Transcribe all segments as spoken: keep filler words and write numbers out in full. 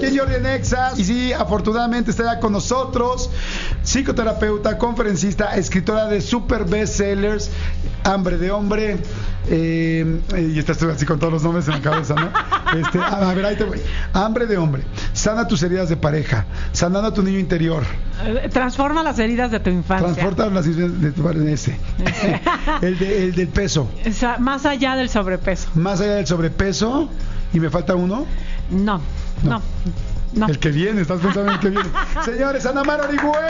aquí en Jordi en Exa. Y sí, afortunadamente está ya con nosotros, psicoterapeuta, conferencista, escritora de super bestsellers, Hambre de Hombre. Eh, y estás así con todos los nombres en la cabeza, ¿no? Este, a, a ver, ahí te voy. Hambre de Hombre. Sana tus heridas de pareja. Sanando a tu niño interior. Transforma las heridas de tu infancia. Transporta las heridas de tu ese. el, de, el del peso. O sea, más allá del sobrepeso. Más allá del sobrepeso. ¿Y me falta uno? No, no. no. No. El que viene, estás pensando en el que viene. Señores, Ana Mar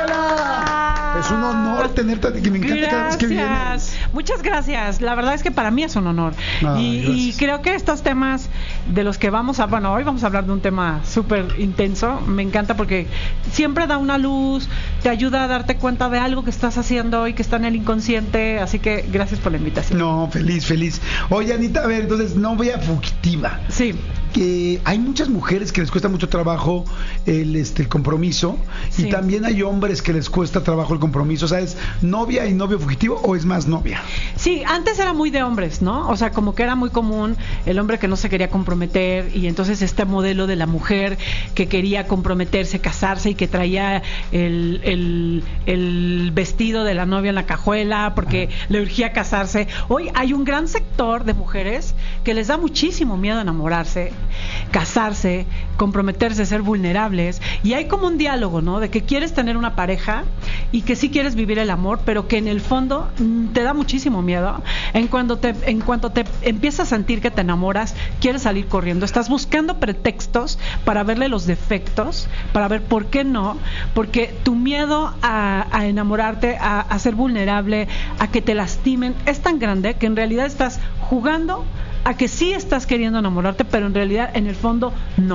Orihuela. Es un honor tenerte, que me encanta gracias. Cada vez que vienes. Muchas gracias. La verdad es que para mí es un honor. Ah, y, y creo que estos temas de los que vamos a, bueno, hoy vamos a hablar de un tema súper intenso. Me encanta porque siempre da una luz, te ayuda a darte cuenta de algo que estás haciendo y que está en el inconsciente. Así que gracias por la invitación. No, feliz, feliz. Oye, Anita, a ver, entonces, novia fugitiva. Sí. Que hay muchas mujeres que les cuesta mucho trabajo el este el compromiso, sí. Y también hay hombres que les cuesta trabajo el compromiso. O sea, ¿es novia y novio fugitivo o es más novia? Sí, antes era muy de hombres, ¿no? O sea, como que era muy común el hombre que no se quería comprometer, y entonces este modelo de la mujer que quería comprometerse, casarse y que traía el, el, el vestido de la novia en la cajuela porque ah. le urgía casarse. Hoy hay un gran sector de mujeres que les da muchísimo miedo enamorarse, casarse, comprometerse, ser vulnerables, y hay como un diálogo, ¿no? De que quieres tener una pareja y que sí quieres vivir el amor, pero que en el fondo mmm, te da muchísimo miedo. En cuanto te, en cuanto te empiezas a sentir que te enamoras, quieres salir corriendo. Estás buscando pretextos para verle los defectos, para ver por qué no, porque tu miedo a, a enamorarte, a, a ser vulnerable, a que te lastimen, es tan grande que en realidad estás jugando a que sí estás queriendo enamorarte, pero en realidad en el fondo no.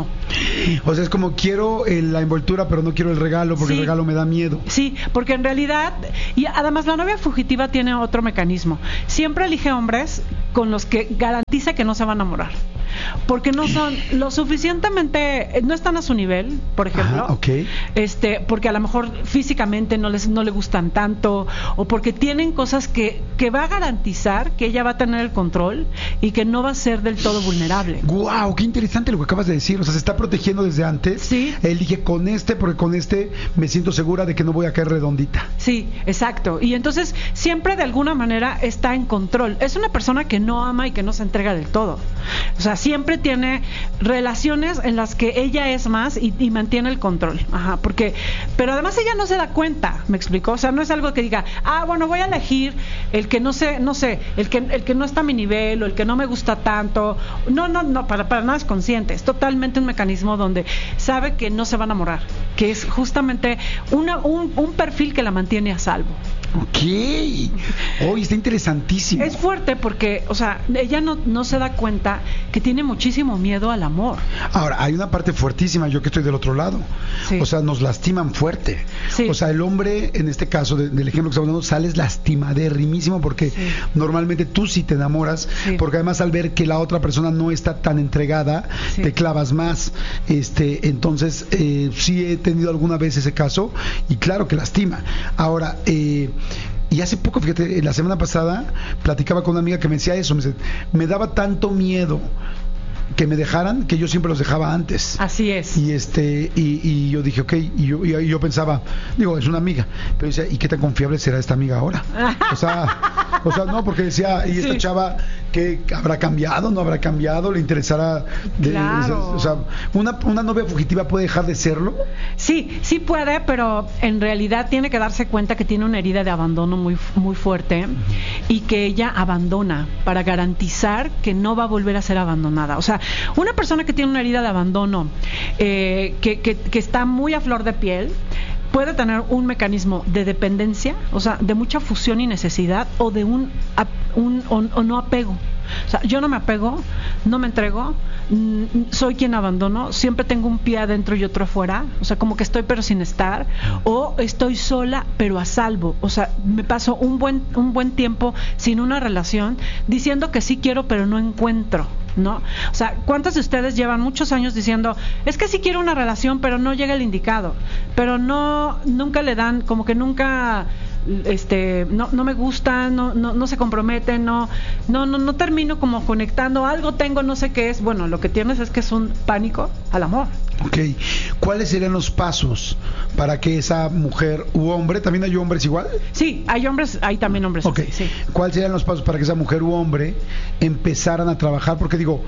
O sea, es como quiero eh, la envoltura, pero no quiero el regalo porque sí. el regalo me da miedo. Sí, porque en realidad, y además la novia fugitiva tiene otro mecanismo. Siempre elige hombres con los que garantiza que no se va a enamorar, porque no son lo suficientemente, no están a su nivel, por ejemplo. Ajá, okay. Este, porque a lo mejor físicamente no les no le gustan tanto, o porque tienen cosas que que va a garantizar que ella va a tener el control y que no va a ser del todo vulnerable. Guau, qué interesante lo que acabas de decir. O sea, se está protegiendo desde antes. Sí. Elige con este porque con este me siento segura de que no voy a caer redondita. Sí, exacto. Y entonces siempre de alguna manera está en control. Es una persona que no ama y que no se entrega del todo. O sea, siempre tiene relaciones en las que ella es más y, y mantiene el control. Ajá, porque, pero además ella no se da cuenta, ¿me explico? O sea, no es algo que diga, ah, bueno, voy a elegir el que no sé, no sé, el que el que no está a mi nivel o el que no me gusta tanto. No, no, no, para, para nada es consciente. Es totalmente un mecanismo donde sabe que no se va a enamorar, que es justamente una, un, un perfil que la mantiene a salvo. Ok. Hoy está interesantísimo. Es fuerte porque, o sea, ella no, no se da cuenta que tiene muchísimo miedo al amor. Ahora, hay una parte fuertísima, yo que estoy del otro lado. Sí. O sea, nos lastiman fuerte. Sí. O sea, el hombre, en este caso, de, del ejemplo que estamos dando, sales lastimaderrimísimo porque sí. normalmente tú sí te enamoras, sí. porque además al ver que la otra persona no está tan entregada, sí. te clavas más. Este, entonces, eh, sí he tenido alguna vez ese caso y claro que lastima. Ahora, eh, y hace poco, fíjate, la semana pasada platicaba con una amiga que me decía eso, me, decía, me daba tanto miedo que me dejaran que yo siempre los dejaba antes. Así es. Y este y, y yo dije, ok, y yo, y yo pensaba, digo, es una amiga, pero decía, ¿y qué tan confiable será esta amiga ahora? O sea, o sea, no, porque decía, y esta sí. chava, ¿qué habrá cambiado? ¿No habrá cambiado? ¿Le interesará? De, claro. O sea, una, una novia fugitiva puede dejar de serlo. Sí, sí puede, pero en realidad tiene que darse cuenta que tiene una herida de abandono muy, muy fuerte uh-huh. y que ella abandona para garantizar que no va a volver a ser abandonada. O sea, una persona que tiene una herida de abandono eh, que, que, que está muy a flor de piel puede tener un mecanismo de dependencia, o sea, de mucha fusión y necesidad, o de un, un o, o no apego. O sea, yo no me apego, no me entrego, mmm, soy quien abandono, siempre tengo un pie adentro y otro afuera, o sea, como que estoy pero sin estar, o estoy sola pero a salvo, o sea, me paso un buen un buen tiempo sin una relación, diciendo que sí quiero pero no encuentro, ¿no? O sea, ¿cuántos de ustedes llevan muchos años diciendo, es que sí quiero una relación pero no llega el indicado, pero no, nunca le dan, como que nunca este, no, no me gusta, no, no, no se comprometen, no, no, no, no termino como conectando, algo tengo, no sé qué es. Bueno, lo que tienes es que es un pánico al amor. Ok, ¿cuáles serían los pasos para que esa mujer u hombre, también hay hombres igual? Sí, hay hombres, hay también hombres. Ok, así, sí. ¿Cuáles serían los pasos para que esa mujer u hombre empezaran a trabajar? Porque digo,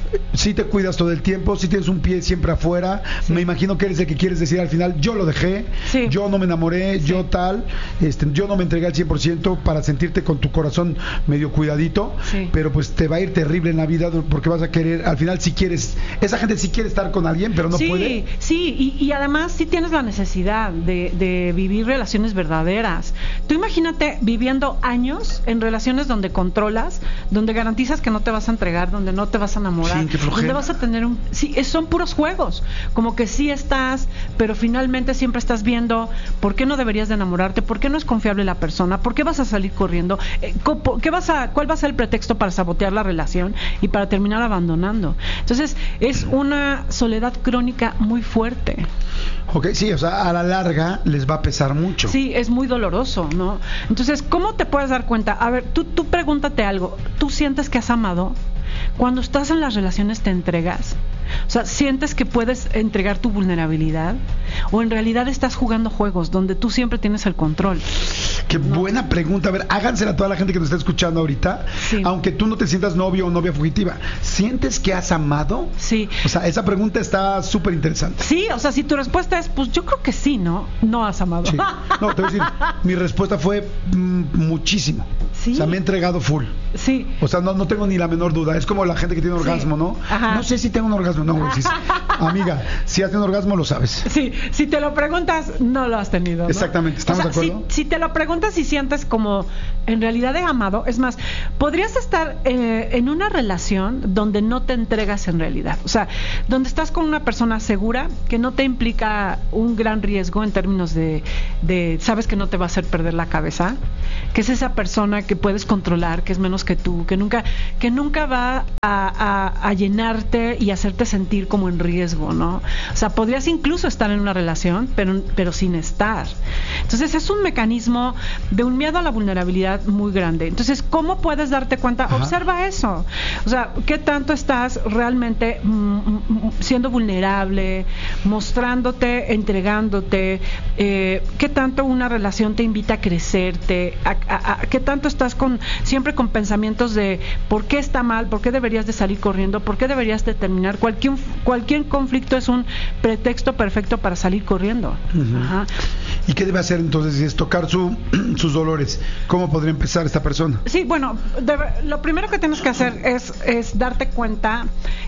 si te cuidas todo el tiempo, si tienes un pie siempre afuera, sí. Me imagino que eres el que quieres decir al final, yo lo dejé, sí. Yo no me enamoré, sí. Yo tal, este, yo no me entregué al cien por ciento para sentirte con tu corazón medio cuidadito, sí. Pero pues te va a ir terrible en la vida porque vas a querer, al final si quieres, esa gente sí quiere estar con alguien, pero no sí, puede. Sí, y, y además sí tienes la necesidad de, de vivir relaciones verdaderas. Tú imagínate viviendo años en relaciones donde controlas, donde garantizas que no te vas a entregar, donde no te vas a enamorar, sí, donde vas a tener un... Sí, son puros juegos, como que sí estás, pero finalmente siempre estás viendo por qué no deberías de enamorarte, por qué no es confiable la persona, por qué vas a salir corriendo, eh, ¿qué vas a, ¿cuál va a ser el pretexto para sabotear la relación y para terminar abandonando? Entonces es una soledad crónica muy fuerte. Ok, sí, o sea, a la larga les va a pesar mucho. Sí, es muy doloroso, ¿no? Entonces, ¿cómo te puedes dar cuenta? A ver, tú, tú pregúntate algo. ¿Tú sientes que has amado? Cuando estás en las relaciones, ¿te entregas? O sea, ¿sientes que puedes entregar tu vulnerabilidad? ¿O en realidad estás jugando juegos donde tú siempre tienes el control? Qué ¿no? Buena pregunta. A ver, hágansela a toda la gente que nos está escuchando ahorita. Sí. Aunque tú no te sientas novio o novia fugitiva, ¿sientes que has amado? Sí. O sea, esa pregunta está súper interesante. Sí, o sea, si tu respuesta es, pues yo creo que sí, ¿no? No has amado. Sí. No, te voy a decir, mi respuesta fue mm, muchísimo. Sí. O sea, me he entregado full. Sí. O sea, no, no tengo ni la menor duda. Es como la gente que tiene un sí. orgasmo, ¿no? Ajá. No sé si tengo un orgasmo. No, güey. Sí, sí. Amiga, si has tenido un orgasmo, lo sabes. Sí, si te lo preguntas, no lo has tenido, ¿no? Exactamente, ¿estamos o sea, de acuerdo? Si, si te lo preguntas y sientes como en realidad he amado, es más, podrías estar eh, en una relación donde no te entregas en realidad. O sea, donde estás con una persona segura que no te implica un gran riesgo en términos de, de sabes que no te va a hacer perder la cabeza, que es esa persona que puedes controlar, que es menos que tú, que nunca, que nunca va a, a, a llenarte y hacerte sentir como en riesgo, ¿no? O sea, podrías incluso estar en una relación, pero, pero sin estar. Entonces es un mecanismo de un miedo a la vulnerabilidad muy grande. Entonces, ¿cómo puedes darte cuenta? Ajá. Observa eso. O sea, ¿qué tanto estás realmente mm, siendo vulnerable, mostrándote, entregándote? Eh, ¿Qué tanto una relación te invita a crecerte? A, a, a, ¿Qué tanto estás con siempre con pensamientos de por qué está mal, por qué deberías de salir corriendo, por qué deberías de terminar? Cualquier, cualquier conflicto es un pretexto perfecto para salir corriendo. Uh-huh. Ajá. ¿Y qué debe hacer entonces? Si es tocar su, sus dolores, ¿cómo podría empezar esta persona? Sí, bueno, debe, lo primero que tienes que hacer es, es darte cuenta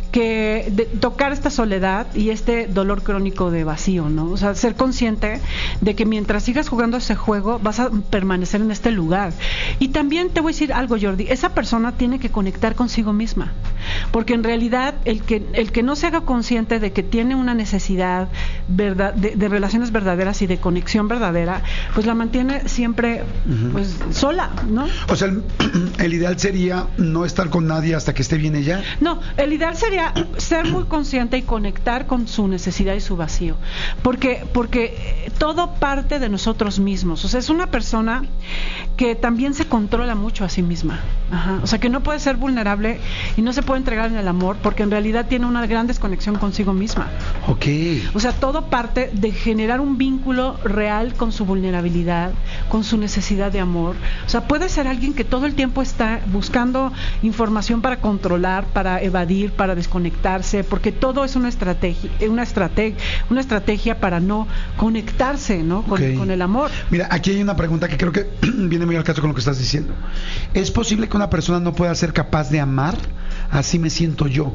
que de, tocar esta soledad y este dolor crónico de vacío, ¿no? O sea, ser consciente de que mientras sigas jugando ese juego vas a permanecer en este lugar. Y también te voy a decir algo, Jordi, esa persona tiene que conectar consigo misma, porque en realidad el que el que no se haga consciente de que tiene una necesidad verdad, de, de relaciones verdaderas y de conexión verdadera, pues la mantiene siempre uh-huh. pues sola, ¿no? O sea, el, el ideal sería no estar con nadie hasta que esté bien ella. No, el ideal sería ser muy consciente y conectar con su necesidad y su vacío, porque porque todo parte de nosotros mismos. O sea, es una persona que también se controla mucho a sí misma. Ajá. O sea, que no puede ser vulnerable y no se puede entregar en el amor porque en realidad tiene una gran desconexión consigo misma. Ok. O sea, todo parte de generar un vínculo real con su vulnerabilidad, con su necesidad de amor. O sea, puede ser alguien que todo el tiempo está buscando información para controlar, para evadir, para desconectarse, porque todo es una estrategia, una estrategia, una estrategia para no conectarse, ¿no? Con, okay. con el amor. Mira, aquí hay una pregunta que creo que viene muy al caso con lo que estás diciendo. ¿Es posible que una persona no pueda ser capaz de amar? Así me siento yo.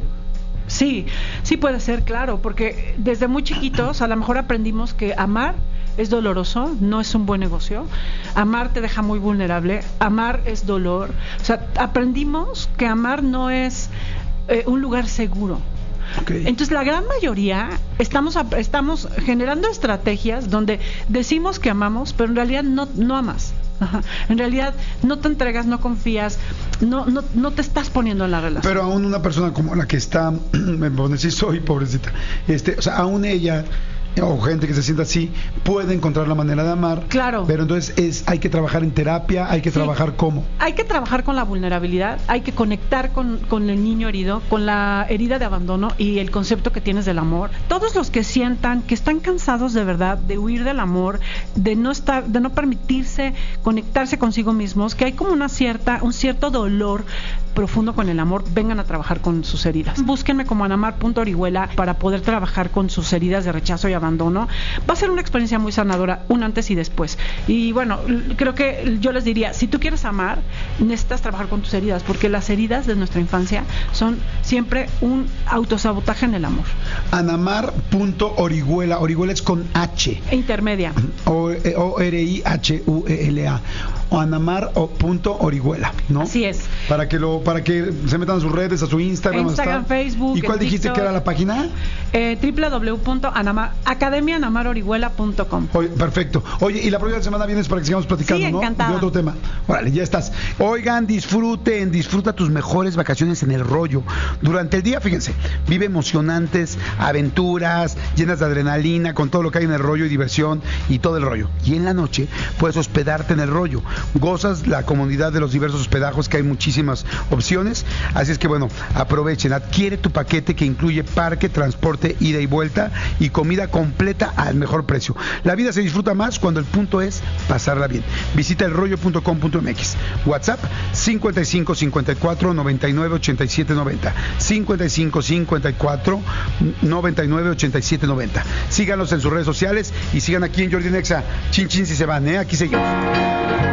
Sí, sí puede ser, claro, porque desde muy chiquitos a lo mejor aprendimos que amar es doloroso, no es un buen negocio. Amar te deja muy vulnerable, amar es dolor. O sea, aprendimos que amar no es eh, un lugar seguro. Okay. Entonces la gran mayoría estamos estamos generando estrategias donde decimos que amamos, pero en realidad no, no amas. Ajá. En realidad no te entregas, no confías, no, no, no te estás poniendo en la relación. Pero aún una persona como la que está, me pone, sí soy pobrecita, este, o sea, aún ella o gente que se sienta así puede encontrar la manera de amar. Claro. Pero entonces es hay que trabajar en terapia, hay que sí. trabajar cómo. Hay que trabajar con la vulnerabilidad, hay que conectar con, con el niño herido, con la herida de abandono y el concepto que tienes del amor. Todos los que sientan que están cansados de verdad de huir del amor, de no estar, de no permitirse conectarse consigo mismos, que hay como una cierta, un cierto dolor profundo con el amor, vengan a trabajar con sus heridas. Búsquenme como anamar punto orihuela para poder trabajar con sus heridas de rechazo y abandono. Va a ser una experiencia muy sanadora, un antes y después. Y bueno, creo que yo les diría, si tú quieres amar, necesitas trabajar con tus heridas, porque las heridas de nuestra infancia son siempre un autosabotaje en el amor. anamar punto orihuela, Orihuela es con H. Intermedia. O R I H U E L A. O anamar punto orihuela, ¿no? Así es. Para que lo para que se metan a sus redes, a su Instagram, Instagram, Facebook. ¿Y cuál dijiste TikTok, que era la página? Eh, doble u doble u doble u punto academia anamar orihuela punto com. Oye, perfecto. Oye, y la próxima semana vienes para que sigamos platicando, sí, ¿no? encantada. De otro tema. Órale, ya estás. Oigan, disfruten, disfruta tus mejores vacaciones en El Rollo. Durante el día, fíjense, vive emocionantes aventuras, llenas de adrenalina, con todo lo que hay en El Rollo y diversión y todo el rollo. Y en la noche puedes hospedarte en El Rollo. Gozas la comodidad de los diversos hospedajos, que hay muchísimas opciones. Así es que bueno, aprovechen, adquiere tu paquete que incluye parque, transporte, ida y vuelta y comida completa al mejor precio. La vida se disfruta más cuando el punto es pasarla bien. Visita elrollo punto com punto m x. WhatsApp cincuenta y cinco cincuenta y cuatro noventa y nueve ochenta y siete noventa. cincuenta y cinco cincuenta y cuatro noventa y nueve ochenta y siete noventa. Síganos en sus redes sociales y sigan aquí en Jordi Nexa. Chin chin si se van, ¿eh? Aquí seguimos.